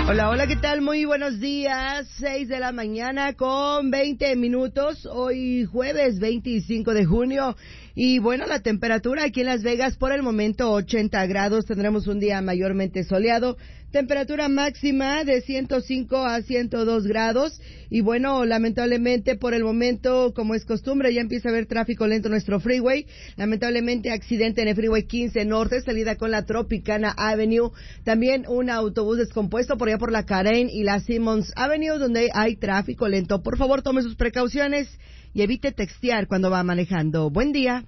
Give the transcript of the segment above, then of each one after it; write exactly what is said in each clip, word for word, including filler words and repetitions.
Hola, hola, ¿qué tal? Muy buenos días. Seis de la mañana con veinte minutos. Hoy jueves veinticinco de junio. Y bueno, la temperatura aquí en Las Vegas por el momento ochenta grados. Tendremos un día mayormente soleado. Temperatura máxima de ciento cinco a ciento dos grados. Y bueno, lamentablemente por el momento, como es costumbre, ya empieza a haber tráfico lento en nuestro freeway. Lamentablemente accidente en el freeway quince Norte, salida con la Tropicana Avenue. También un autobús descompuesto por allá por la Karen y la Simmons Avenue, donde hay tráfico lento. Por favor, tome sus precauciones y evite textear cuando va manejando. Buen día.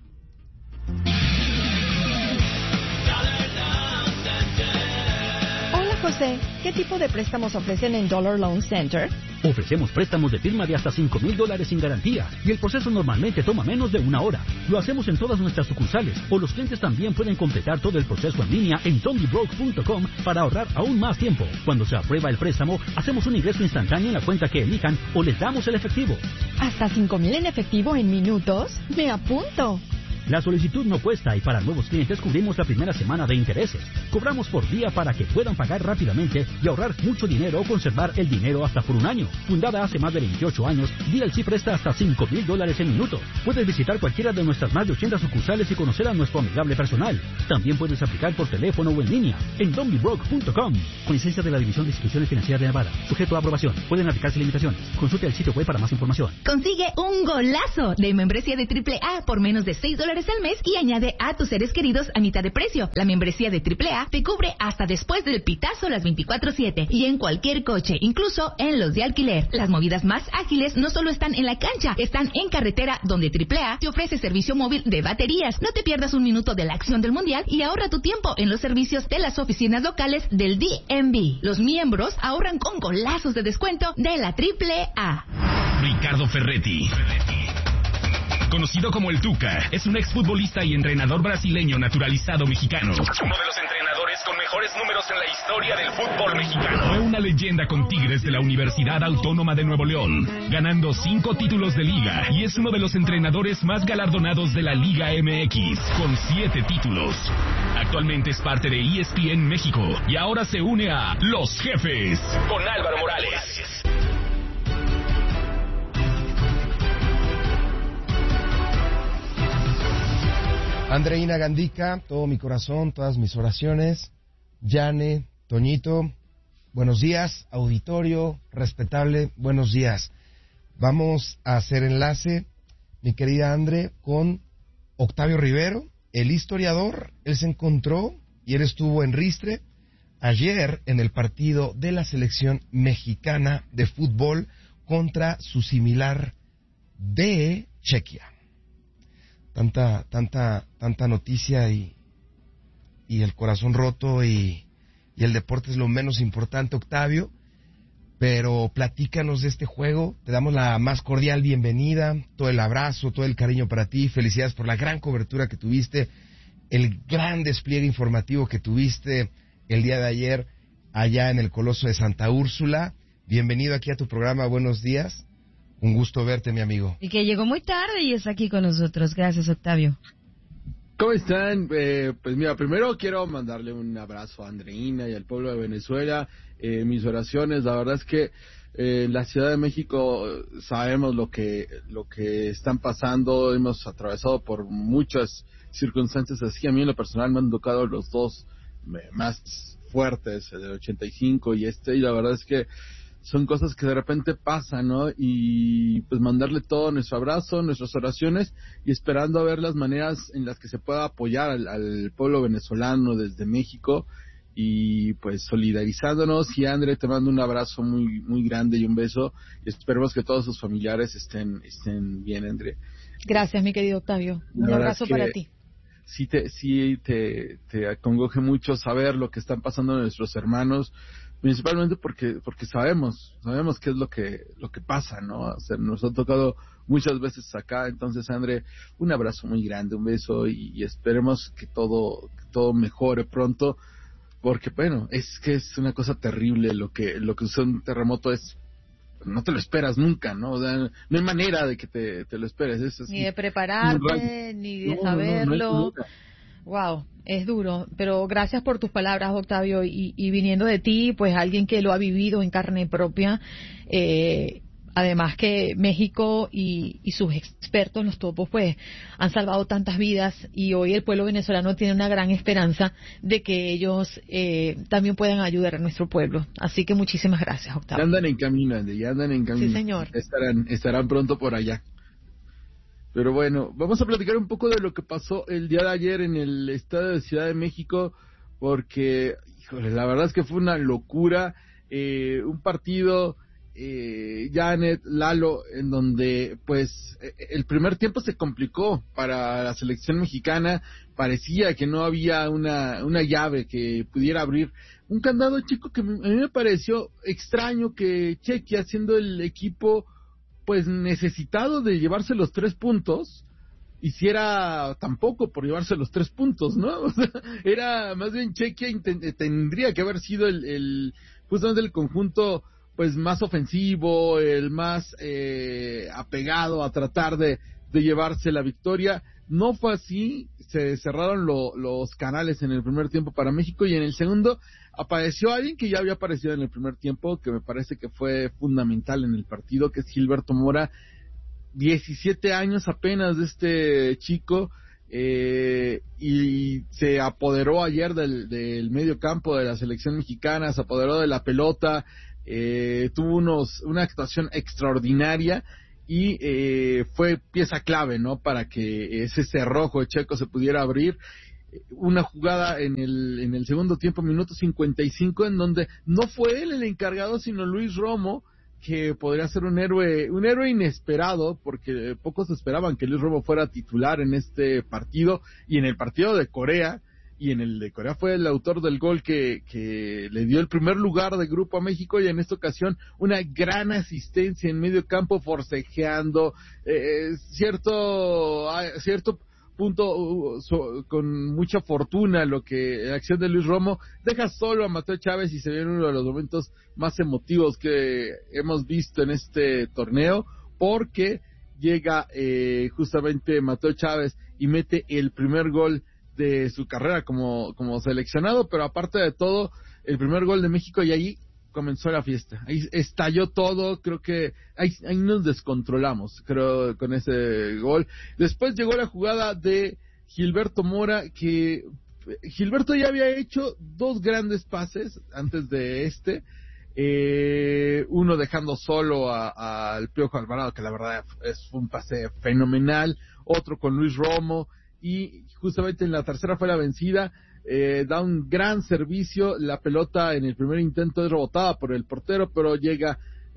José, ¿qué tipo de préstamos ofrecen en Dollar Loan Center? Ofrecemos préstamos de firma de hasta cinco mil dólares sin garantía y el proceso normalmente toma menos de una hora. Lo hacemos en todas nuestras sucursales o los clientes también pueden completar todo el proceso en línea en Tony Broke punto com para ahorrar aún más tiempo. Cuando se aprueba el préstamo, hacemos un ingreso instantáneo en la cuenta que elijan o les damos el efectivo. ¿Hasta cinco mil en efectivo en minutos? ¡Me apunto! La solicitud no cuesta y para nuevos clientes cubrimos la primera semana de intereses. Cobramos por día para que puedan pagar rápidamente y ahorrar mucho dinero o conservar el dinero hasta por un año. Fundada hace más de veintiocho años, D L C presta hasta cinco mil dólares en minutos. Puedes visitar cualquiera de nuestras más de ochenta sucursales y conocer a nuestro amigable personal. También puedes aplicar por teléfono o en línea en Tony Broke punto com. Con licencia de la División de Instituciones Financieras de Nevada. Sujeto a aprobación. Pueden aplicarse limitaciones. Consulte el sitio web para más información. Consigue un golazo de membresía de triple A por menos de seis dólares al mes y añade a tus seres queridos a mitad de precio. La membresía de triple A te cubre hasta después del pitazo las veinticuatro siete y en cualquier coche, incluso en los de alquiler. Las movidas más ágiles no solo están en la cancha, están en carretera, donde triple A te ofrece servicio móvil de baterías. No te pierdas un minuto de la acción del mundial y ahorra tu tiempo en los servicios de las oficinas locales del D M V. Los miembros ahorran con golazos de descuento de la triple A. Ricardo Ferretti, conocido como el Tuca, es un exfutbolista y entrenador brasileño naturalizado mexicano. Uno de los entrenadores con mejores números en la historia del fútbol mexicano. Fue una leyenda con Tigres de la Universidad Autónoma de Nuevo León, ganando cinco títulos de liga, y es uno de los entrenadores más galardonados de la Liga M X, con siete títulos. Actualmente es parte de E S P N México y ahora se une a Los Jefes con Álvaro Morales. Andreina Gandica, todo mi corazón, todas mis oraciones. Yane, Toñito, buenos días. Auditorio, respetable, buenos días. Vamos a hacer enlace, mi querida Andre, con Octavio Rivero, el historiador. Él se encontró y él estuvo en Ristre ayer en el partido de la selección mexicana de fútbol contra su similar de Chequia. Tanta, tanta, tanta noticia y, y el corazón roto y, y el deporte es lo menos importante, Octavio, pero platícanos de este juego, te damos la más cordial bienvenida, todo el abrazo, todo el cariño para ti, felicidades por la gran cobertura que tuviste, el gran despliegue informativo que tuviste el día de ayer allá en el Coloso de Santa Úrsula. Bienvenido aquí a tu programa, buenos días. Un gusto verte, mi amigo. Y que llegó muy tarde y está aquí con nosotros. Gracias, Octavio. ¿Cómo están? Eh, pues mira, primero quiero mandarle un abrazo a Andreina y al pueblo de Venezuela. Eh, mis oraciones, la verdad es que eh, en la Ciudad de México sabemos lo que lo que están pasando. Hemos atravesado por muchas circunstancias así. A mí en lo personal me han tocado los dos más fuertes, el del ochenta y cinco y este, y la verdad es que son cosas que de repente pasan, ¿no? Y pues mandarle todo nuestro abrazo, nuestras oraciones y esperando a ver las maneras en las que se pueda apoyar al, al pueblo venezolano desde México y pues solidarizándonos. Y André, te mando un abrazo muy muy grande y un beso y esperemos que todos sus familiares estén estén bien, André. Gracias, mi querido Octavio. Un abrazo para ti. Sí, te, sí te, te acongoje mucho saber lo que están pasando nuestros hermanos, principalmente porque porque sabemos sabemos qué es lo que lo que pasa, ¿no? O sea, nos ha tocado muchas veces acá. Entonces, André, un abrazo muy grande, un beso y, y esperemos que todo que todo mejore pronto, porque bueno, es que es una cosa terrible lo que lo que es un terremoto. Es no te lo esperas nunca, ¿no? O sea, no hay manera de que te, te lo esperes. Es así, ni de prepararte, ni de no, saberlo. no, no Wow, es duro, pero gracias por tus palabras, Octavio, y, y viniendo de ti, pues alguien que lo ha vivido en carne propia, eh, además que México y, y sus expertos, los topos, pues han salvado tantas vidas y hoy el pueblo venezolano tiene una gran esperanza de que ellos eh, también puedan ayudar a nuestro pueblo. Así que muchísimas gracias, Octavio. Ya andan en camino, Andy, ya andan en camino. Sí, señor. Estarán, estarán pronto por allá. Pero bueno, vamos a platicar un poco de lo que pasó el día de ayer en el estadio de Ciudad de México, porque, híjole, la verdad es que fue una locura, eh, un partido, eh, Janet, Lalo, en donde, pues, el primer tiempo se complicó para la selección mexicana, parecía que no había una, una llave que pudiera abrir un candado, chico, que a mí me pareció extraño que Chequia, siendo el equipo pues necesitado de llevarse los tres puntos, hiciera tampoco por llevarse los tres puntos, ¿no? O sea, era más bien Chequia, inten- tendría que haber sido el, el justamente el conjunto pues más ofensivo, el más eh, apegado a tratar de, de llevarse la victoria. No fue así, se cerraron lo, los canales en el primer tiempo para México, y en el segundo apareció alguien que ya había aparecido en el primer tiempo, que me parece que fue fundamental en el partido, que es Gilberto Mora. diecisiete años apenas de este chico, eh, y se apoderó ayer del, del medio campo de la selección mexicana, se apoderó de la pelota, eh, tuvo unos, una actuación extraordinaria, y eh, fue pieza clave, ¿no?, para que ese cerrojo de Checo se pudiera abrir. Una jugada en el en el segundo tiempo, minuto cincuenta y cinco, en donde no fue él el encargado, sino Luis Romo, que podría ser un héroe un héroe inesperado, porque pocos esperaban que Luis Romo fuera titular en este partido, y en el partido de Corea, y en el de Corea fue el autor del gol que, que le dio el primer lugar de grupo a México, y en esta ocasión una gran asistencia en medio campo, forcejeando, eh, cierto, cierto punto uh, so, con mucha fortuna, lo que la acción de Luis Romo deja solo a Mateo Chávez, y se viene uno de los momentos más emotivos que hemos visto en este torneo, porque llega eh, justamente Mateo Chávez y mete el primer gol de su carrera como, como seleccionado, pero aparte de todo, el primer gol de México, y ahí comenzó la fiesta, ahí estalló todo. Creo que ahí, ahí nos descontrolamos, creo, con ese gol. Después llegó la jugada de Gilberto Mora, que Gilberto ya había hecho dos grandes pases antes de este, eh, uno dejando solo al Piojo Alvarado, que la verdad es un pase fenomenal, otro con Luis Romo, y justamente en la tercera fue la vencida. Eh, da un gran servicio, la pelota en el primer intento es rebotada por el portero, pero llega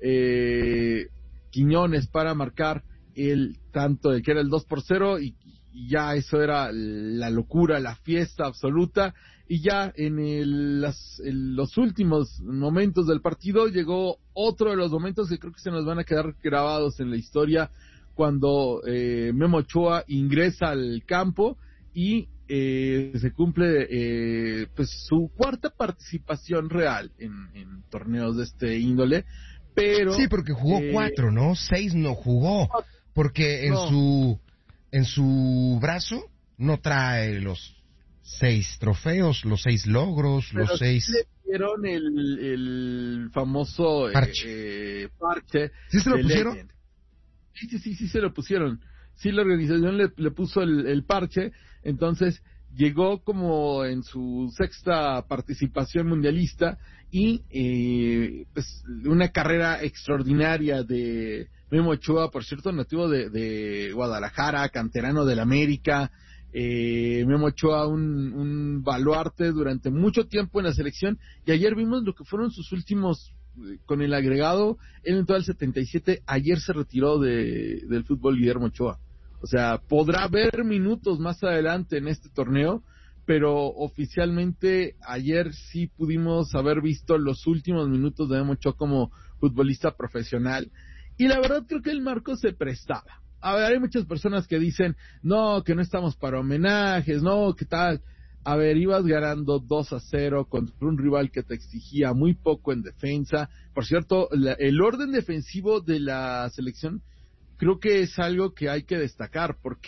eh, Quiñones para marcar el tanto, el que era el dos por cero, y, y ya eso era la locura, la fiesta absoluta. Y ya en, el, las, en los últimos momentos del partido llegó otro de los momentos que creo que se nos van a quedar grabados en la historia, cuando eh, Memo Ochoa ingresa al campo y eh, se cumple eh, pues su cuarta participación real en, en torneos de este índole, pero sí, porque jugó eh, cuatro, ¿no? Seis no jugó, porque en no. su en su brazo no trae los seis trofeos, los seis logros, pero los seis. Sí le dieron el, el famoso parche. Eh, parche ¿Sí se lo pusieron? Legend. Sí, sí, sí, sí se lo pusieron. Sí, la organización le, le puso el, el parche. Entonces llegó como en su sexta participación mundialista, y eh, pues una carrera extraordinaria de Memo Ochoa, por cierto, nativo de, de Guadalajara, canterano del América. eh, Memo Ochoa, un, un baluarte durante mucho tiempo en la selección, y ayer vimos lo que fueron sus últimos, con el agregado, él entró al setenta y siete, ayer se retiró de, del fútbol Guillermo Ochoa. O sea, podrá haber minutos más adelante en este torneo, pero oficialmente ayer sí pudimos haber visto los últimos minutos de Memo Ochoa como futbolista profesional, y la verdad creo que el marco se prestaba. A ver, hay muchas personas que dicen, no, que no estamos para homenajes, no, ¿qué tal? A ver, ibas ganando dos a cero contra un rival que te exigía muy poco en defensa. Por cierto, la, el orden defensivo de la selección creo que es algo que hay que destacar, porque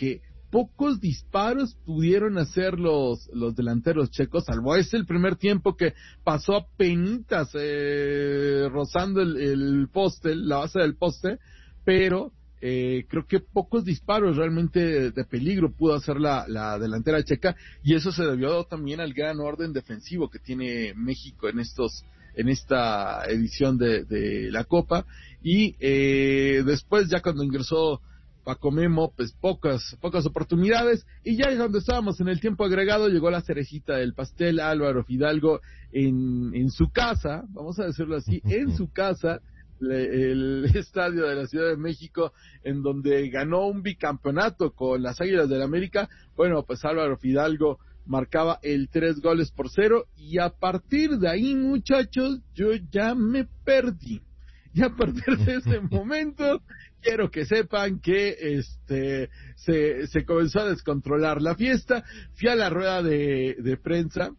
pocos disparos pudieron hacer los, los delanteros checos, salvo ese el primer tiempo que pasó a penitas eh, rozando el, el poste, la base del poste, pero eh, creo que pocos disparos realmente de, de peligro pudo hacer la, la delantera checa, y eso se debió también al gran orden defensivo que tiene México en estos en esta edición de, de la Copa. Y eh, después, ya cuando ingresó Paco Memo, pues pocas pocas oportunidades, y ya cuando estábamos en el tiempo agregado llegó la cerecita del pastel. Álvaro Fidalgo en, en su casa, vamos a decirlo así, en su casa, le, el estadio de la Ciudad de México, en donde ganó un bicampeonato con las Águilas del América. Bueno, pues Álvaro Fidalgo marcaba el tres goles por cero, y a partir de ahí, muchachos, yo ya me perdí. Y a partir de ese momento, quiero que sepan que este se, se comenzó a descontrolar la fiesta. Fui a la rueda de, de prensa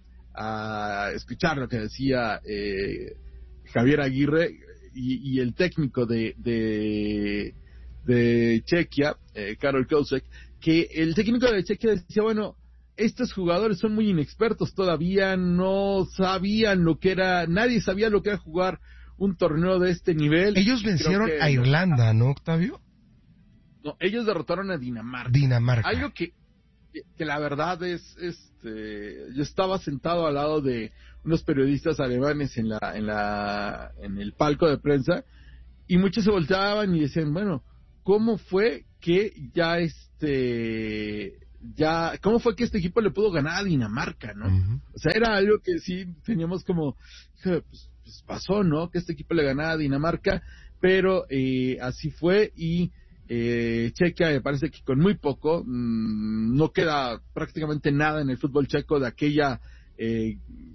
a escuchar lo que decía eh, Javier Aguirre y, y el técnico de, de, de Chequia, eh, Karol Koušek, que el técnico de Chequia decía, bueno, estos jugadores son muy inexpertos todavía, no sabían lo que era, nadie sabía lo que era jugar un torneo de este nivel. Ellos vencieron que, a Irlanda, ¿no, Octavio? No, ellos derrotaron a Dinamarca. Dinamarca. Algo que, que la verdad es, este, yo estaba sentado al lado de unos periodistas alemanes en la, en la, en el palco de prensa, y muchos se volteaban y decían, bueno, ¿cómo fue que ya este, ya, cómo fue que este equipo le pudo ganar a Dinamarca, no? Uh-huh. O sea, era algo que sí teníamos como, pues, pues pasó, ¿no? Que este equipo le ganara a Dinamarca, pero eh, así fue. Y eh, Chequia, me parece que con muy poco, mmm, no queda prácticamente nada en el fútbol checo de aquella eh,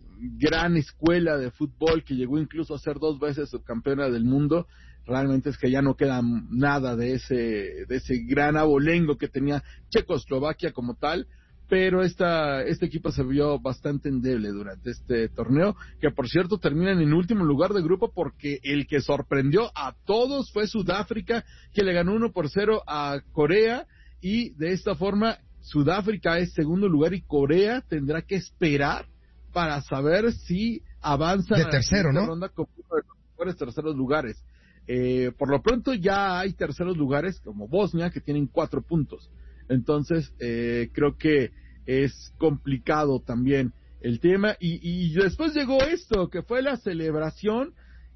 gran escuela de fútbol que llegó incluso a ser dos veces subcampeona del mundo. Realmente es que ya no queda nada de ese de ese gran abolengo que tenía Checoslovaquia como tal, pero esta este equipo se vio bastante endeble durante este torneo, que por cierto terminan en último lugar de grupo, porque el que sorprendió a todos fue Sudáfrica, que le ganó uno por cero a Corea, y de esta forma Sudáfrica es segundo lugar y Corea tendrá que esperar para saber si avanza de tercero, ¿no? Ronda con uno de los mejores terceros lugares. Eh, por lo pronto ya hay terceros lugares como Bosnia, que tienen cuatro puntos. Entonces eh, creo que es complicado también el tema. Y, y después llegó esto, que fue la celebración.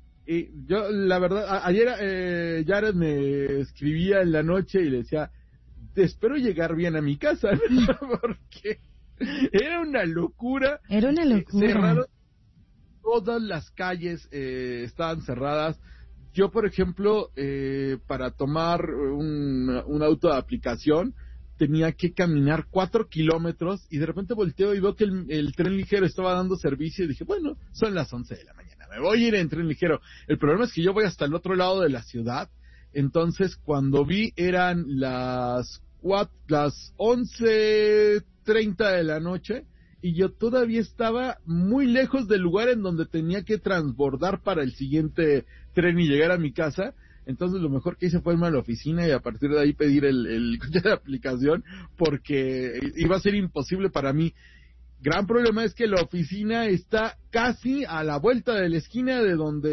Y yo, la verdad, a, ayer eh, Jared me escribía en la noche y le decía, espero llegar bien a mi casa, ¿no? Porque era una locura. Era una locura. Eh, cerraron todas las calles, eh, estaban cerradas. Yo, por ejemplo, eh, para tomar un, un auto de aplicación, tenía que caminar cuatro kilómetros, y de repente volteo y veo que el, el tren ligero estaba dando servicio, y dije, bueno, son las once de la mañana, me voy a ir en tren ligero. El problema es que yo voy hasta el otro lado de la ciudad. Entonces, cuando vi, eran las cuatro, las once treinta de la noche, y yo todavía estaba muy lejos del lugar en donde tenía que transbordar para el siguiente tren y llegar a mi casa. Entonces lo mejor que hice fue irme a la oficina y a partir de ahí pedir el, el coche de aplicación, porque iba a ser imposible para mí. Gran problema es que la oficina está casi a la vuelta de la esquina de donde,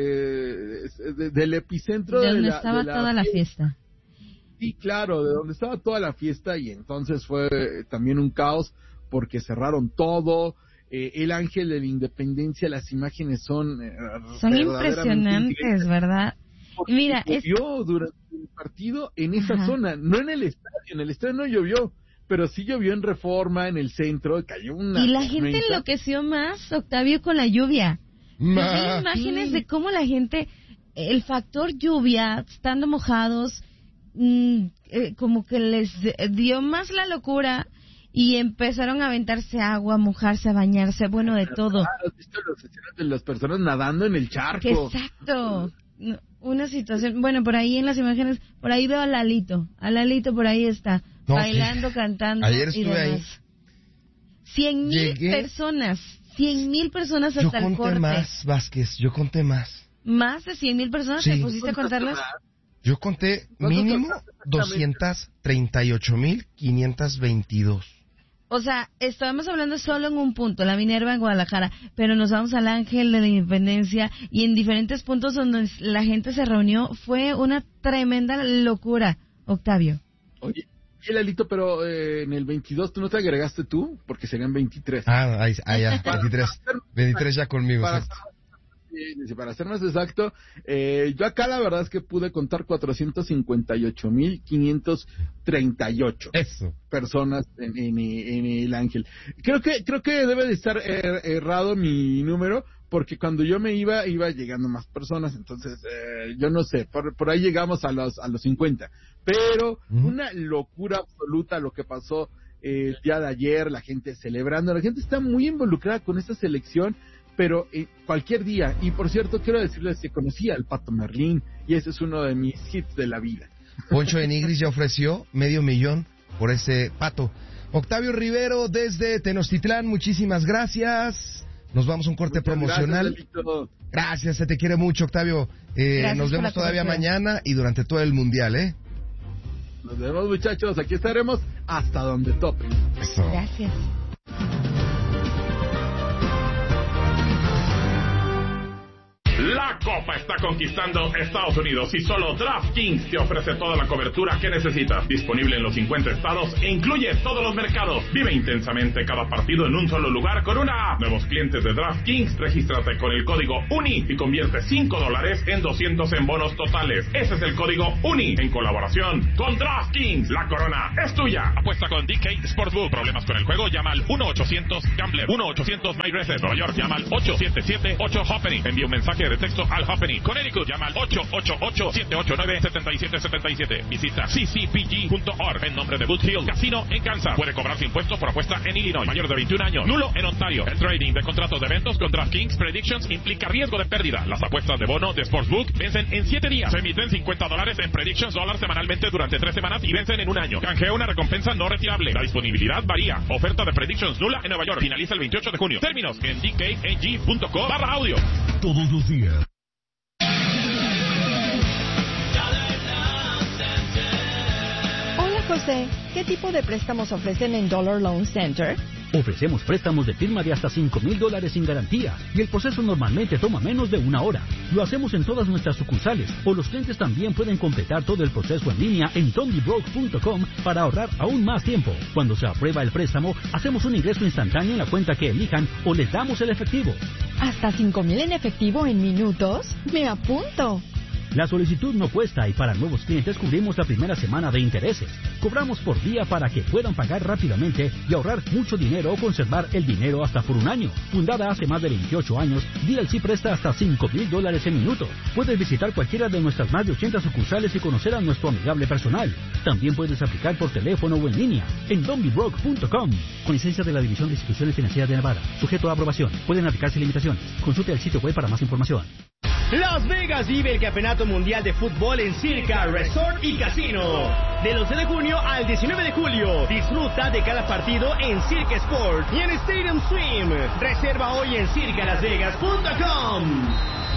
de, del epicentro de de donde la, estaba de la toda la fiesta. Sí, claro, de donde estaba toda la fiesta, y entonces fue también un caos porque cerraron todo. Eh, el Ángel de la Independencia, las imágenes son eh, son impresionantes, ¿verdad? Porque mira, llovió es... durante el partido en esa Ajá. zona, no en el estadio, en el estadio no llovió, pero sí llovió en Reforma, en el centro, cayó una y la tormenta. Gente enloqueció más, Octavio, con la lluvia. Hay imágenes de cómo la gente, el factor lluvia, estando mojados, mmm, eh, como que les dio más la locura. Y empezaron a aventarse agua, a mojarse, a bañarse, bueno, de todo. ¿Has visto las escenas de las personas nadando en el charco? Exacto. Una situación, bueno, por ahí en las imágenes, por ahí veo a Lalito. A Lalito por ahí está, no, bailando, sí. cantando. Ayer estuve y demás. ahí. Cien mil personas, cien mil personas hasta el corte. Yo conté más, Vázquez, yo conté más. ¿Más de cien mil personas? Sí. ¿Te pusiste a contarlas? Yo conté mínimo doscientos treinta y ocho mil quinientos veintidós. O sea, estamos hablando solo en un punto, la Minerva en Guadalajara, pero nos vamos al Ángel de la Independencia y en diferentes puntos donde la gente se reunió. Fue una tremenda locura, Octavio. Oye, y Lalito, pero eh, en el veintidós, ¿tú no te agregaste tú? Porque serían veintitrés. Ah, ahí, ah ya, veintitrés. veintitrés ya conmigo. Para, sí, para ser más exacto, eh, yo acá la verdad es que pude contar cuatrocientos cincuenta y ocho mil quinientos treinta y ocho Eso. personas en, en, en el Ángel. Creo que creo que debe de estar er, errado mi número, porque cuando yo me iba, iba llegando más personas, entonces eh, yo no sé, por, por ahí llegamos a los a los cincuenta, pero uh-huh. Una locura absoluta lo que pasó eh, el día de ayer, la gente celebrando, la gente está muy involucrada con esta selección, pero eh, cualquier día. Y por cierto, quiero decirles que conocí al Pato Merlín, y ese es uno de mis hits de la vida. Poncho de Nigris ya ofreció medio millón por ese pato. Octavio Rivero desde Tenochtitlán, muchísimas gracias. Nos vamos a un corte Muchas promocional. Gracias, gracias, se te quiere mucho, Octavio. Eh, nos vemos todavía mañana y durante todo el Mundial, ¿eh? Nos vemos, muchachos. Aquí estaremos hasta donde tope. Eso. Gracias. La Copa está conquistando Estados Unidos y solo DraftKings te ofrece toda la cobertura que necesitas. Disponible en los cincuenta estados e incluye todos los mercados. Vive intensamente cada partido en un solo lugar con una app. Nuevos clientes de DraftKings, regístrate con el código UNI y convierte cinco dólares en doscientos en bonos totales. Ese es el código UNI en colaboración con DraftKings. La corona es tuya. Apuesta con D K Sportsbook. Problemas con el juego, llama al uno ochocientos Gambler. uno ochocientos MyRacer. Nueva York, llama al ocho siete siete ocho Happening. Envía un mensaje de texto al Happening. Connecticut, llama al ocho ocho ocho siete ocho nueve siete siete siete siete. Visita c c p g punto org en nombre de Boot Hill Casino en Kansas. Puede cobrarse impuestos por apuesta en Illinois. Mayor de veintiún años. Nulo en Ontario. El trading de contratos de eventos con DraftKings Predictions implica riesgo de pérdida. Las apuestas de bono de Sportsbook vencen en siete días. Se emiten cincuenta dólares en Predictions dólares semanalmente durante tres semanas y vencen en un año. Canjea una recompensa no retirable. La disponibilidad varía. Oferta de Predictions nula en Nueva York. Finaliza el veintiocho de junio. Términos en d k n g punto com barra audio. Todos los días. Hola José, ¿qué tipo de préstamos ofrecen en Dollar Loan Center? Ofrecemos préstamos de firma de hasta cinco mil dólares sin garantía y el proceso normalmente toma menos de una hora. Lo hacemos en todas nuestras sucursales o los clientes también pueden completar todo el proceso en línea en Tony Broke punto com para ahorrar aún más tiempo. Cuando se aprueba el préstamo, hacemos un ingreso instantáneo en la cuenta que elijan o les damos el efectivo. ¿Hasta cinco mil en efectivo en minutos? ¡Me apunto! La solicitud no cuesta y para nuevos clientes cubrimos la primera semana de intereses. Cobramos por día para que puedan pagar rápidamente y ahorrar mucho dinero o conservar el dinero hasta por un año. Fundada hace más de veintiocho años, D L C presta hasta cinco mil dólares en minutos. Puedes visitar cualquiera de nuestras más de ochenta sucursales y conocer a nuestro amigable personal. También puedes aplicar por teléfono o en línea en Donby Broke punto com. Con licencia de la División de Instituciones Financieras de Nevada. Sujeto a aprobación. Pueden aplicarse limitaciones. Consulte el sitio web para más información. Las Vegas vive el Campeonato Mundial de Fútbol en Circa Resort y Casino. Del once de junio al diecinueve de julio, disfruta de cada partido en Circa Sport y en Stadium Swim. Reserva hoy en circa las vegas punto com.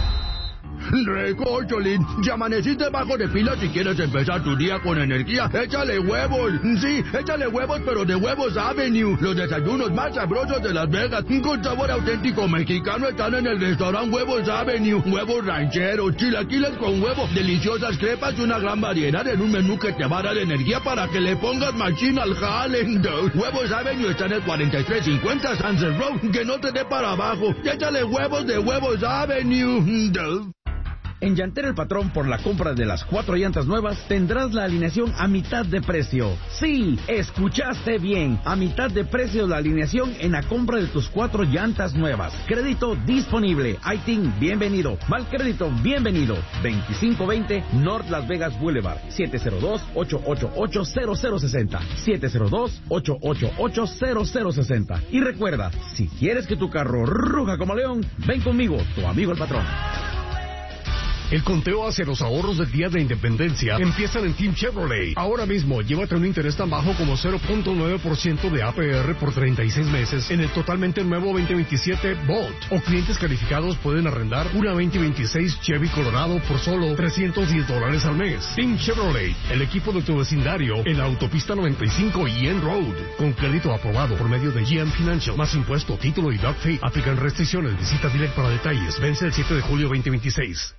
Recórcholín, ya amaneciste bajo de pila si quieres empezar tu día con energía. Échale huevos, sí, échale huevos, pero de Huevos Avenue. Los desayunos más sabrosos de Las Vegas, con sabor auténtico mexicano, están en el restaurante Huevos Avenue. Huevos rancheros, chilaquiles con huevo, deliciosas crepas y una gran variedad en un menú que te va a dar energía para que le pongas machina al jale. Huevos Avenue está en el cuarenta y tres cincuenta Sunset Road, que no te dé para abajo. Échale huevos de Huevos Avenue. En Llantera El Patrón, por la compra de las cuatro llantas nuevas, tendrás la alineación a mitad de precio. Sí, escuchaste bien. A mitad de precio la alineación en la compra de tus cuatro llantas nuevas. Crédito disponible. I T I N, bienvenido. Mal crédito, bienvenido. veinticinco veinte North Las Vegas Boulevard. siete cero dos, ocho ocho ocho, cero cero seis cero. siete cero dos, ocho ocho ocho, cero cero seis cero. Y recuerda, si quieres que tu carro ruja como león, ven conmigo, tu amigo el patrón. El conteo hacia los ahorros del Día de la Independencia empiezan en Team Chevrolet. Ahora mismo, llévate un interés tan bajo como cero punto nueve por ciento de A P R por treinta y seis meses en el totalmente nuevo veinte veintisiete Bolt. O clientes calificados pueden arrendar una veinte veintiséis Chevy Colorado por solo trescientos diez dólares al mes. Team Chevrolet, el equipo de tu vecindario en la autopista noventa y cinco y N Road. Con crédito aprobado por medio de G M Financial, más impuesto, título y doc fee. Aplican restricciones. Visita Direct para detalles. Vence el siete de julio veinte veintiséis.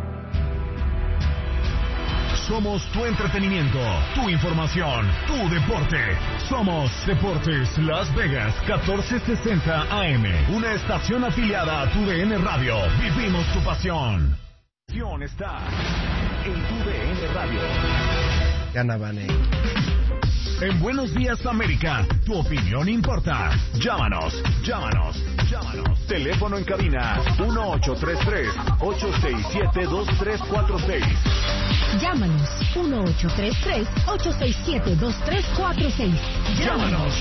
Somos tu entretenimiento, tu información, tu deporte. Somos Deportes Las Vegas catorce sesenta A M, una estación afiliada a tu D N Radio. Vivimos tu pasión. La pasión está en tu D N Radio. Gana Vane. En Buenos Días América, tu opinión importa. Llámanos, llámanos, llámanos. Teléfono en cabina uno ocho tres tres, ocho seis siete, dos tres cuatro seis. Llámanos uno ocho tres tres, ocho seis siete, dos tres cuatro seis. Llámanos.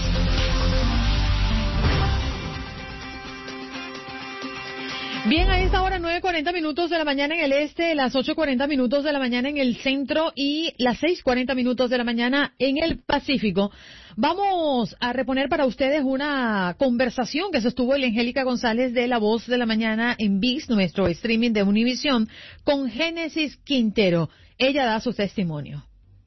Bien, a esta hora nueve cuarenta minutos de la mañana en el este, las ocho cuarenta minutos de la mañana en el centro y las seis cuarenta minutos de la mañana en el Pacífico. Vamos a reponer para ustedes una conversación que sostuvo el Angélica González de La Voz de la Mañana en V I S, nuestro streaming de Univisión, con Génesis Quintero. Ella da su testimonio.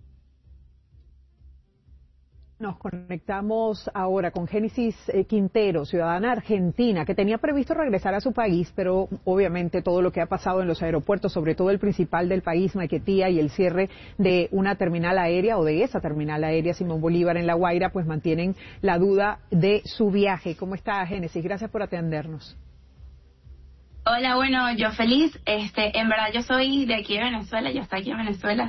Nos conectamos ahora con Génesis Quintero, ciudadana argentina, que tenía previsto regresar a su país, pero obviamente todo lo que ha pasado en los aeropuertos, sobre todo el principal del país, Maiquetía, y el cierre de una terminal aérea o de esa terminal aérea Simón Bolívar en La Guaira, pues mantienen la duda de su viaje. ¿Cómo está, Génesis? Gracias por atendernos. Hola, bueno, yo feliz. Este, en verdad yo soy de aquí de Venezuela, yo estoy aquí en Venezuela.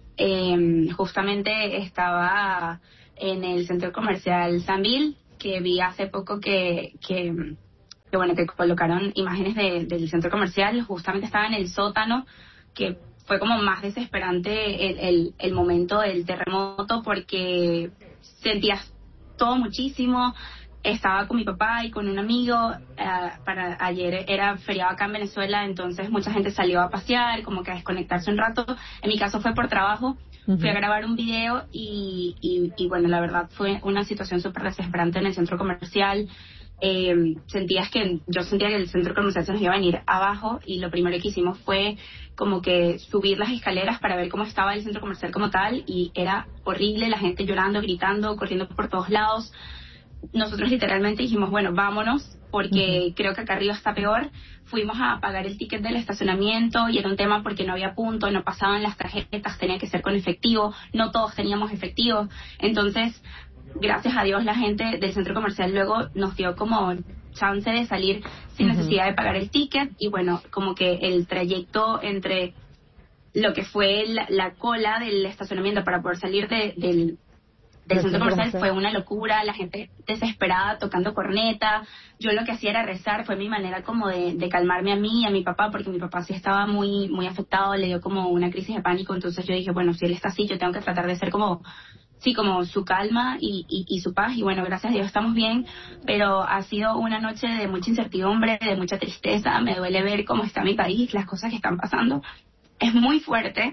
Eh, justamente estaba en el centro comercial Sambil, que vi hace poco que, que, que bueno, que colocaron imágenes de, del centro comercial. Justamente estaba en el sótano, que fue como más desesperante el, el, el momento del terremoto, porque sentías todo muchísimo. Estaba con mi papá y con un amigo. Uh, para ayer era feriado acá en Venezuela, entonces mucha gente salió a pasear, como que a desconectarse un rato. En mi caso fue por trabajo. Fui a grabar un video y, y, y bueno, la verdad fue una situación súper desesperante en el centro comercial. Eh, sentías que, yo sentía que el centro comercial se nos iba a venir abajo, y lo primero que hicimos fue como que subir las escaleras para ver cómo estaba el centro comercial como tal, y era horrible, la gente llorando, gritando, corriendo por todos lados. Nosotros literalmente dijimos, bueno, vámonos, porque uh-huh. creo que acá arriba está peor. Fuimos a pagar el ticket del estacionamiento y era un tema porque no había punto, no pasaban las tarjetas, tenía que ser con efectivo, no todos teníamos efectivo. Entonces, gracias a Dios, la gente del centro comercial luego nos dio como chance de salir sin uh-huh. necesidad de pagar el ticket, y bueno, como que el trayecto entre lo que fue la, la cola del estacionamiento para poder salir de, del del centro comercial fue una locura, la gente desesperada tocando corneta. Yo lo que hacía era rezar, fue mi manera como de, de calmarme a mí y a mi papá, porque mi papá sí estaba muy muy afectado, le dio como una crisis de pánico. Entonces yo dije, bueno, si él está así, yo tengo que tratar de ser como, sí, como su calma y, y, y su paz. Y bueno, gracias a Dios estamos bien, pero ha sido una noche de mucha incertidumbre, de mucha tristeza. Me duele ver cómo está mi país, las cosas que están pasando. Es muy fuerte,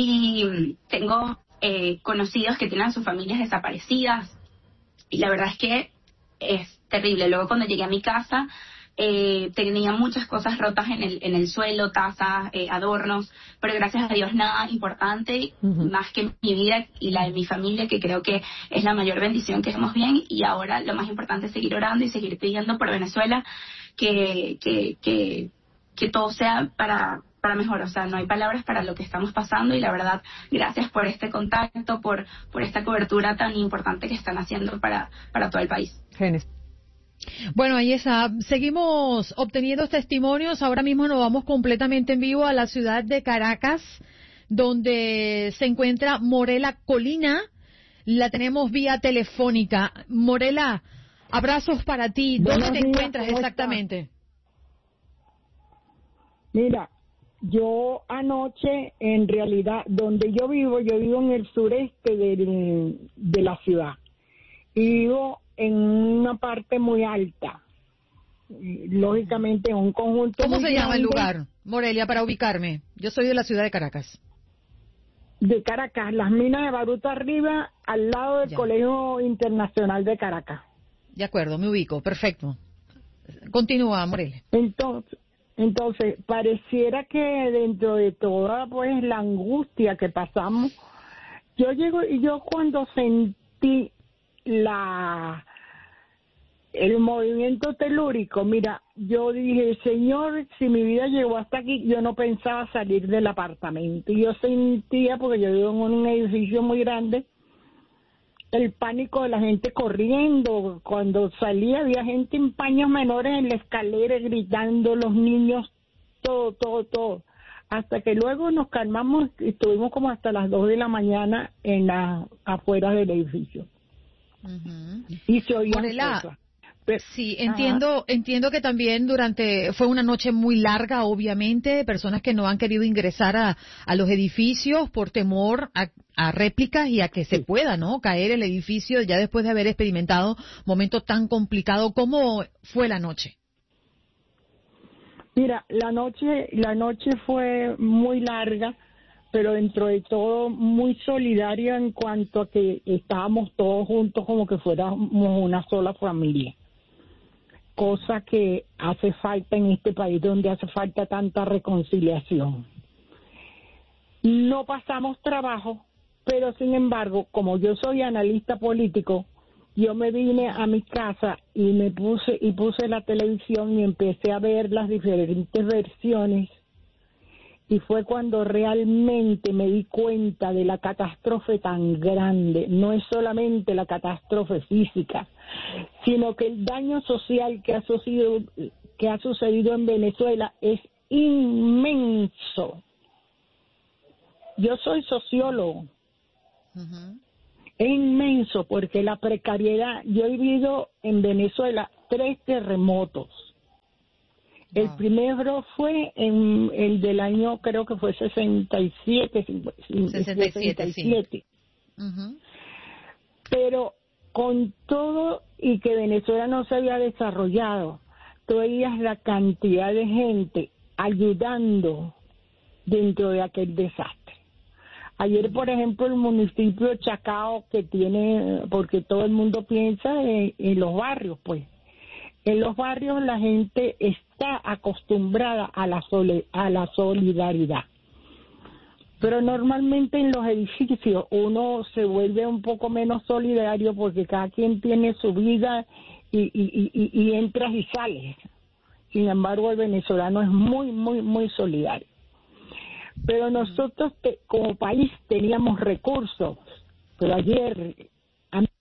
y tengo Eh, conocidos que tienen a sus familias desaparecidas, y la verdad es que es terrible. Luego cuando llegué a mi casa eh, tenía muchas cosas rotas en el en el suelo, tazas, eh, adornos, pero gracias a Dios nada importante, uh-huh. más que mi vida y la de mi familia, que creo que es la mayor bendición, que estamos bien. Y ahora lo más importante es seguir orando y seguir pidiendo por Venezuela que que que, que todo sea para para mejor. O sea, no hay palabras para lo que estamos pasando, y la verdad, gracias por este contacto, por por esta cobertura tan importante que están haciendo para para todo el país. Génesis. Bueno, ahí está. Seguimos obteniendo testimonios. Ahora mismo nos vamos completamente en vivo a la ciudad de Caracas, donde se encuentra Morela Colina. La tenemos vía telefónica. Morela, abrazos para ti. ¿Dónde Buenos te días, encuentras exactamente? Está? Mira, yo anoche, en realidad, donde yo vivo, yo vivo en el sureste de, de la ciudad, y vivo en una parte muy alta, y, lógicamente en un conjunto. ¿Cómo muy se llama el grande lugar, Morelia, para ubicarme? Yo soy de la ciudad de Caracas. De Caracas, las minas de Baruta arriba, al lado del Ya. Colegio Internacional de Caracas. De acuerdo, me ubico, perfecto. Continúa, Morelia. Entonces, entonces pareciera que dentro de toda pues la angustia que pasamos, yo llego y yo cuando sentí la el movimiento telúrico, mira, yo dije, Señor, si mi vida llegó hasta aquí, yo no pensaba salir del apartamento. Y yo sentía, porque yo vivo en un edificio muy grande, el pánico de la gente corriendo. Cuando salía había gente en paños menores en la escalera gritando, los niños, todo, todo, todo. Hasta que luego nos calmamos y estuvimos como hasta las dos de la mañana en la afuera del edificio. Uh-huh. Y se oían Morela, cosas. sí, entiendo, entiendo que también durante, fue una noche muy larga, obviamente, personas que no han querido ingresar a, a los edificios por temor a, a réplicas y a que se pueda, ¿no?, caer el edificio ya después de haber experimentado momentos tan complicados. ¿Cómo fue la noche? Mira, la noche, la noche fue muy larga, pero dentro de todo muy solidaria en cuanto a que estábamos todos juntos como que fuéramos una sola familia. Cosa que hace falta en este país donde hace falta tanta reconciliación. No pasamos trabajo, pero sin embargo, como yo soy analista político, yo me vine a mi casa y me puse y puse la televisión y empecé a ver las diferentes versiones, y fue cuando realmente me di cuenta de la catástrofe tan grande. No es solamente la catástrofe física, sino que el daño social que ha sucedido, que ha sucedido en Venezuela es inmenso. Yo soy sociólogo. Uh-huh. Es inmenso porque la precariedad, yo he vivido en Venezuela tres terremotos. Wow. El primero fue en el del año, creo que fue sesenta y siete. sesenta y siete, sí. Uh-huh. Pero con todo y que Venezuela no se había desarrollado, tú veías la cantidad de gente ayudando dentro de aquel desastre. Ayer, por ejemplo, el municipio de Chacao, que tiene, porque todo el mundo piensa en, en los barrios, pues. En los barrios la gente está acostumbrada a la, sole, a la solidaridad. Pero normalmente en los edificios uno se vuelve un poco menos solidario porque cada quien tiene su vida y, y, y, y entras y sales. Sin embargo, el venezolano es muy, muy, muy solidario. Pero nosotros te, como país teníamos recursos, pero ayer... A mí...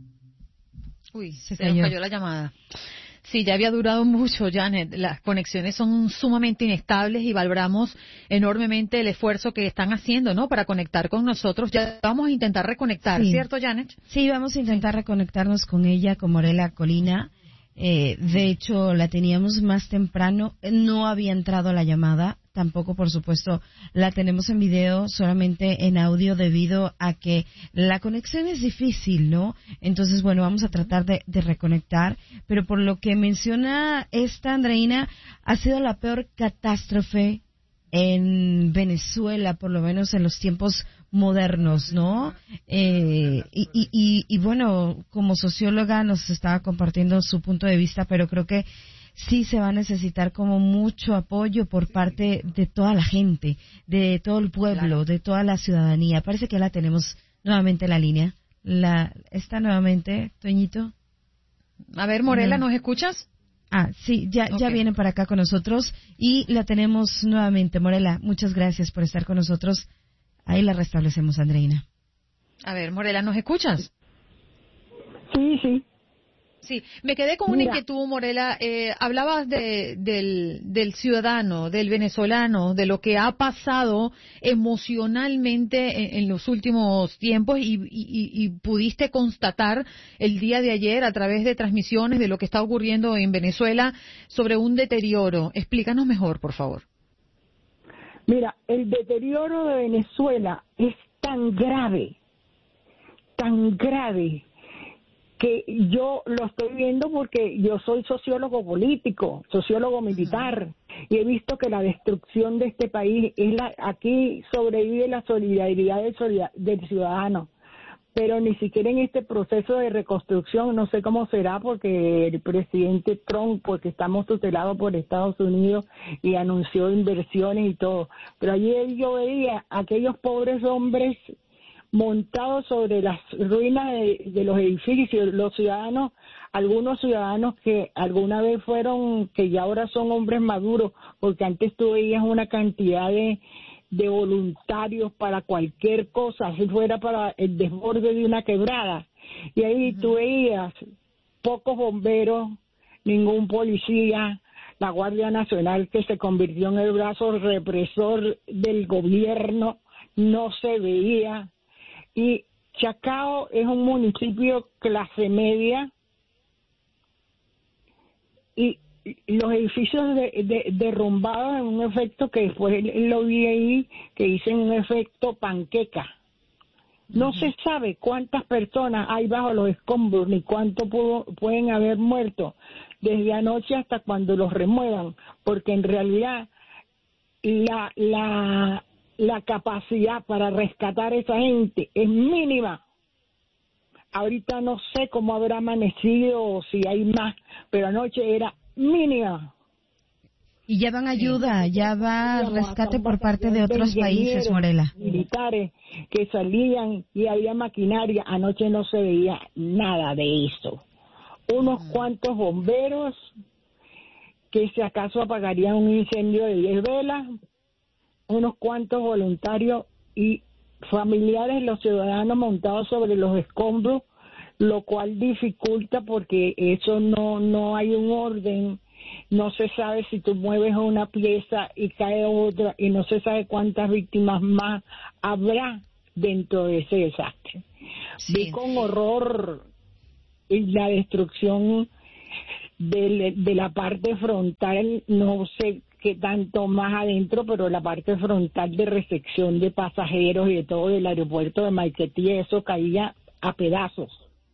Uy, se, se cayó. cayó la llamada. Sí, ya había durado mucho, Janet. Las conexiones son sumamente inestables y valoramos enormemente el esfuerzo que están haciendo, ¿no?, para conectar con nosotros. Ya vamos a intentar reconectar, sí. ¿cierto, Janet? Sí, vamos a intentar reconectarnos con ella, con Morela Colina. Eh, de hecho, la teníamos más temprano, no había entrado la llamada, tampoco, por supuesto, la tenemos en video, solamente en audio debido a que la conexión es difícil, ¿no? Entonces, bueno, vamos a tratar de, de reconectar, pero por lo que menciona esta Andreina, ha sido la peor catástrofe en Venezuela, por lo menos en los tiempos modernos, ¿no? Eh, y, y, y, y bueno, como socióloga nos estaba compartiendo su punto de vista, pero creo que sí se va a necesitar como mucho apoyo por parte de toda la gente, de todo el pueblo, claro, de toda la ciudadanía. Parece que la tenemos nuevamente en la línea. La, ¿Está nuevamente, Toñito? A ver, Morela, no. ¿nos escuchas? Ah, sí, ya, okay. ya viene para acá con nosotros y la tenemos nuevamente. Morela, muchas gracias por estar con nosotros. Ahí la restablecemos, Andreina. A ver, Morela, ¿nos escuchas? Sí, sí. Sí, me quedé con una Mira. inquietud, Morela. Eh, hablabas de, del, del ciudadano, del venezolano, de lo que ha pasado emocionalmente en, en los últimos tiempos y, y, y pudiste constatar el día de ayer a través de transmisiones de lo que está ocurriendo en Venezuela sobre un deterioro. Explícanos mejor, por favor. Mira, el deterioro de Venezuela es tan grave, tan grave, que yo lo estoy viendo porque yo soy sociólogo político, sociólogo militar, y he visto que la destrucción de este país, es la, aquí sobrevive la solidaridad del, del ciudadano, pero ni siquiera en este proceso de reconstrucción, no sé cómo será, porque el presidente Trump, porque estamos tutelados por Estados Unidos y anunció inversiones y todo, pero ayer yo veía a aquellos pobres hombres montados sobre las ruinas de, de los edificios, los ciudadanos, algunos ciudadanos que alguna vez fueron, que ya ahora son hombres maduros, porque antes tú veías una cantidad de, de voluntarios para cualquier cosa, si fuera para el desborde de una quebrada, y ahí uh-huh. tú veías pocos bomberos, ningún policía, la Guardia Nacional, que se convirtió en el brazo represor del gobierno, no se veía. Y Chacao es un municipio clase media y los edificios de, de, derrumbados en un efecto que después lo vi ahí, que dicen un efecto panqueca. No uh-huh. se sabe cuántas personas hay bajo los escombros ni cuánto pudo, pueden haber muerto desde anoche hasta cuando los remuevan, porque en realidad la la la capacidad para rescatar a esa gente es mínima. Ahorita no sé cómo habrá amanecido o si hay más, pero anoche era mínima. Y ya van ayuda, ya va rescate por parte de otros países, Morela. Militares que salían y había maquinaria, anoche no se veía nada de eso. Unos cuantos bomberos que si acaso apagarían un incendio de diez velas, unos cuantos voluntarios y familiares, los ciudadanos montados sobre los escombros, lo cual dificulta porque eso no no hay un orden, no se sabe si tú mueves una pieza y cae otra y no se sabe cuántas víctimas más habrá dentro de ese desastre. Sí. Vi con horror la destrucción de, de la parte frontal, no sé que tanto más adentro, pero la parte frontal de recepción de pasajeros y de todo del aeropuerto de Maiquetía, eso caía a pedazos.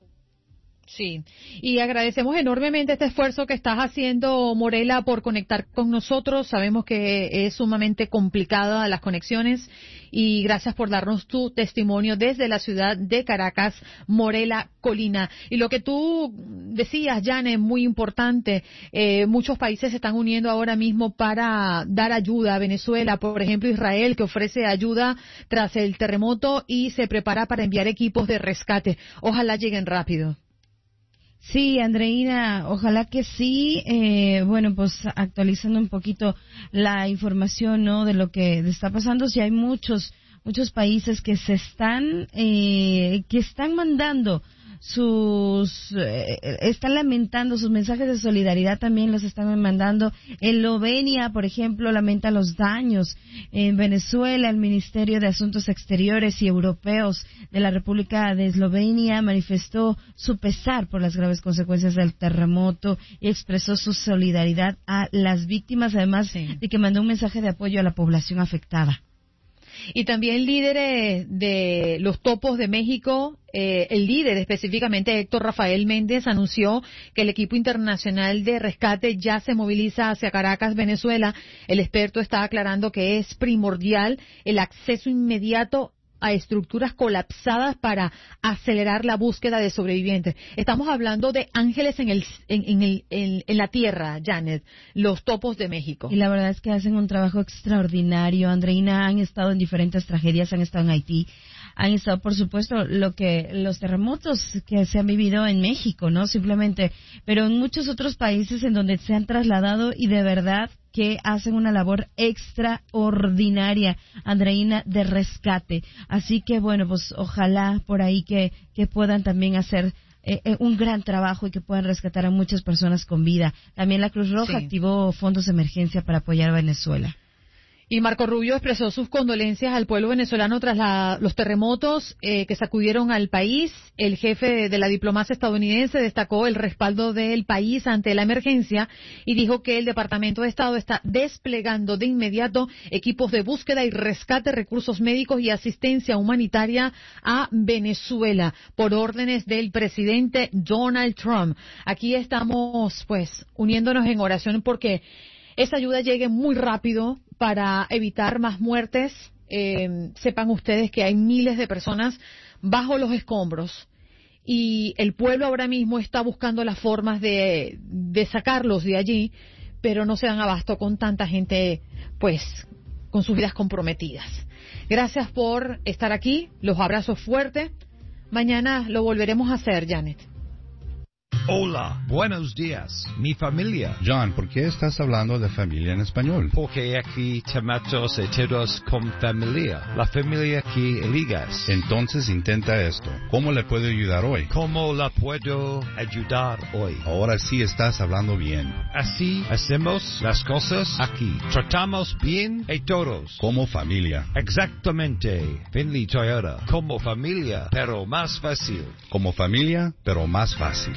Sí, y agradecemos enormemente este esfuerzo que estás haciendo, Morela, por conectar con nosotros. Sabemos que es sumamente complicada las conexiones y gracias por darnos tu testimonio desde la ciudad de Caracas, Morela Colina. Y lo que tú decías, Jane, es muy importante. Eh, muchos países se están uniendo ahora mismo para dar ayuda a Venezuela. Por ejemplo, Israel, que ofrece ayuda tras el terremoto y se prepara para enviar equipos de rescate. Ojalá lleguen rápido. Sí, Andreina, ojalá que sí. Eh, bueno, pues actualizando un poquito la información, ¿no? De lo que está pasando, sí hay muchos, muchos países que se están, eh, que están mandando sus, eh, están lamentando sus mensajes de solidaridad, también los están mandando. Eslovenia, por ejemplo, lamenta los daños. En Venezuela, el Ministerio de Asuntos Exteriores y Europeos de la República de Eslovenia manifestó su pesar por las graves consecuencias del terremoto y expresó su solidaridad a las víctimas, además sí. de que mandó un mensaje de apoyo a la población afectada. Y también líderes de los topos de México, eh, el líder específicamente Héctor Rafael Méndez anunció que el equipo internacional de rescate ya se moviliza hacia Caracas, Venezuela. El experto está aclarando que es primordial el acceso inmediato a estructuras colapsadas para acelerar la búsqueda de sobrevivientes. Estamos hablando de ángeles en el en, en, el, en, en la tierra, Janet, los topos de México. Y la verdad es que hacen un trabajo extraordinario. Andreina, han estado en diferentes tragedias, han estado en Haití, han estado, por supuesto, lo que los terremotos que se han vivido en México, ¿no? Simplemente, pero en muchos otros países en donde se han trasladado y de verdad que hacen una labor extraordinaria, Andreina, de rescate. Así que, bueno, pues ojalá por ahí que, que puedan también hacer eh, un gran trabajo y que puedan rescatar a muchas personas con vida. También la Cruz Roja sí. activó fondos de emergencia para apoyar a Venezuela. Y Marco Rubio expresó sus condolencias al pueblo venezolano tras la, los terremotos eh, que sacudieron al país. El jefe de, de la diplomacia estadounidense destacó el respaldo del país ante la emergencia y dijo que el Departamento de Estado está desplegando de inmediato equipos de búsqueda y rescate, recursos médicos y asistencia humanitaria a Venezuela por órdenes del presidente Donald Trump. Aquí estamos, pues, uniéndonos en oración porque esa ayuda llegue muy rápido para evitar más muertes. Eh, sepan ustedes que hay miles de personas bajo los escombros y el pueblo ahora mismo está buscando las formas de, de sacarlos de allí, pero no se dan abasto con tanta gente, pues, con sus vidas comprometidas. Gracias por estar aquí, los abrazos fuertes. Mañana lo volveremos a hacer, Janet. Hola, buenos días, mi familia. John, ¿por qué estás hablando de familia en español? Porque aquí tomamos todos con familia. La familia que eligas. Entonces intenta esto. ¿Cómo le puedo ayudar hoy? ¿Cómo la puedo ayudar hoy? Ahora sí estás hablando bien. Así hacemos las cosas aquí. Tratamos bien a todos. Como familia. Exactamente. Finley Toyota. Como familia, pero más fácil. Como familia, pero más fácil.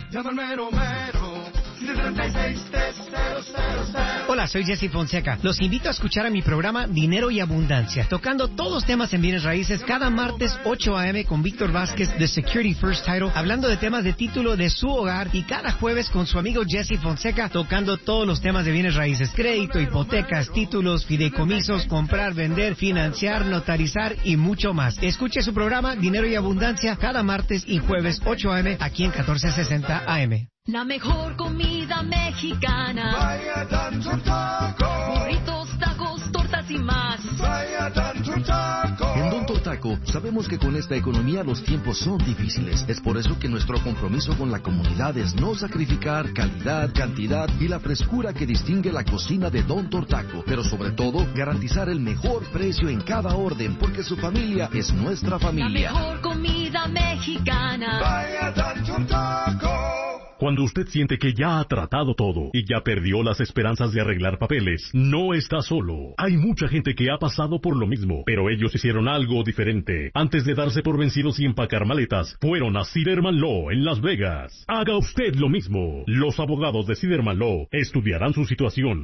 Hola, soy Jesse Fonseca. Los invito a escuchar a mi programa Dinero y Abundancia, tocando todos los temas en bienes raíces cada martes ocho a eme con Víctor Vázquez de Security First Title, hablando de temas de título de su hogar, y cada jueves con su amigo Jesse Fonseca, tocando todos los temas de bienes raíces: crédito, hipotecas, títulos, fideicomisos, comprar, vender, financiar, notarizar y mucho más. Escuche su programa Dinero y Abundancia cada martes y jueves ocho a eme aquí en catorce sesenta A M. La mejor comida mexicana. Vaya Tanto Taco. Burritos, tacos, tortas y más. Vaya Tanto Taco. En Don Tortaco sabemos que con esta economía los tiempos son difíciles. Es por eso que nuestro compromiso con la comunidad es no sacrificar calidad, cantidad y la frescura que distingue la cocina de Don Tortaco. Pero sobre todo, garantizar el mejor precio en cada orden, porque su familia es nuestra familia. La mejor comida mexicana. Vaya Tanto Taco. Cuando usted siente que ya ha tratado todo y ya perdió las esperanzas de arreglar papeles, no está solo. Hay mucha gente que ha pasado por lo mismo, pero ellos hicieron algo diferente. Antes de darse por vencidos y empacar maletas, fueron a Siderman Law en Las Vegas. Haga usted lo mismo. Los abogados de Siderman Law estudiarán su situación,